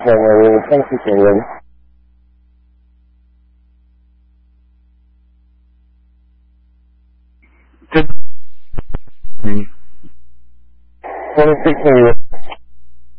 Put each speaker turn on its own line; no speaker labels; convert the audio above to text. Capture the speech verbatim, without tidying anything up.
成为正式行人。
这嗯
正式行人